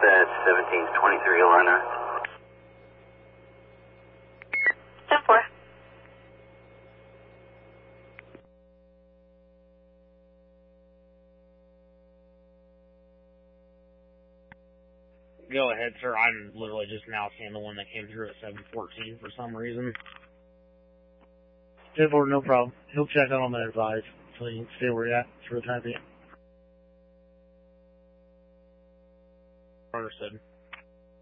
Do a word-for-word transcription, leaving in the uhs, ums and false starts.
Dispatch seventeen twenty-three Atlanta. ten four. Go ahead, sir. I'm literally just now seeing the one that came through at seven fourteen for some reason. ten four, no problem. He'll check on them and advise, so you can stay where you're at for the time being. Understood.